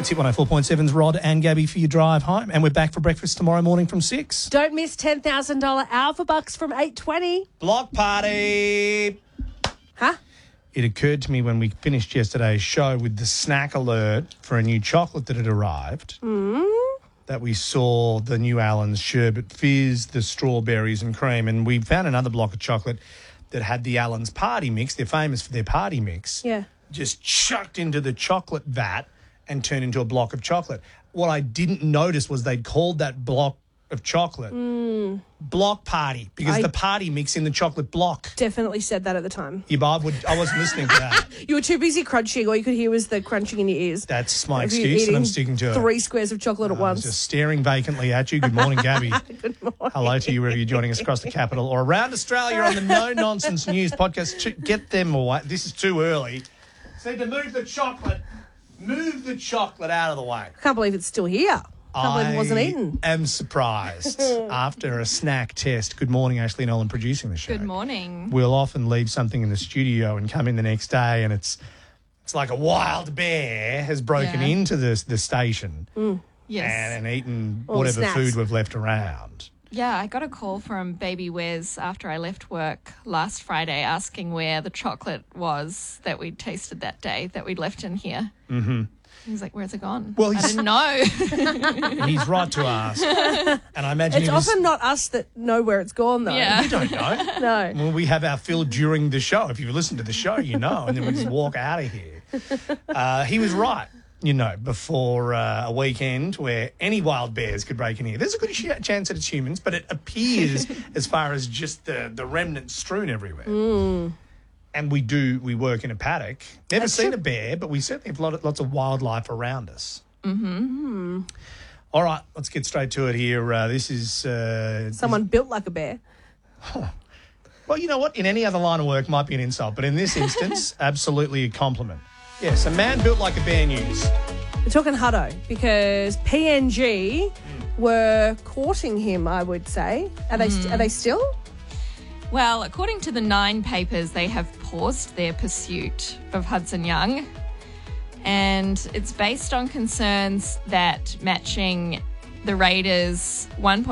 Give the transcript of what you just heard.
It's Hit 104.7's Rod and Gabby for your drive home. And we're back for breakfast tomorrow morning from 6. Don't miss $10,000 Alpha Bucks from 8:20. Block party. Huh? It occurred to me when we finished yesterday's show with the snack alert for a new chocolate that had arrived that we saw the new Allen's Sherbet Fizz, the strawberries and cream, and we found another block of chocolate that had the Allen's Party Mix. They're famous for their party mix. Yeah. Just chucked into the chocolate vat and turned into a block of chocolate. What I didn't notice was they'd called that block of chocolate Block Party because the party mix in the chocolate block. Definitely said that at the time. Yeah, but I wasn't listening to that. You were too busy crunching. All you could hear was the crunching in your ears. That's my Of you excuse, and I'm eating sticking to it. 3 squares of chocolate at I was once. just staring vacantly at you. Good morning, Gabby. Good morning. Hello to you wherever you're joining us across the capital or around Australia on the No Nonsense News podcast. Get them away. This is too early. So to move the chocolate out of the way. I can't believe it's still here. Can't believe it wasn't eaten. I am surprised after a snack test. Good morning, Ashley Nolan, producing the show. Good morning. We'll often leave something in the studio and come in the next day and it's like a wild bear has broken into the station Yes. and eaten All the whatever snacks. food we've left around. Yeah, I got a call from Baby Wes after I left work last Friday asking where the chocolate was that we'd tasted that day that we'd left in here. Mm-hmm. He was like, where's it gone? Well, I didn't know. He's right to ask. And I imagine It's often not us that know where it's gone, though. Yeah. You don't know. No. Well, we have our fill during the show. If you've listened to the show, you know, and then we just walk out of here. He was right, before a weekend where any wild bears could break in here. There's a good chance that it's humans, but it appears as far as just the remnants strewn everywhere. And we work in a paddock. Never seen a bear, but we certainly have lots of wildlife around us. Mm-hmm. All right, let's get straight to it here. This is... Someone built like a bear. Well, you know what? In any other line of work might be an insult, but in this instance, absolutely a compliment. Yes, a man built like a bear news. We're talking Hutto because PNG were courting him, I would say. Are they still? Well, according to the Nine papers, they have paused their pursuit of Hudson Young. And it's based on concerns that matching the Raiders'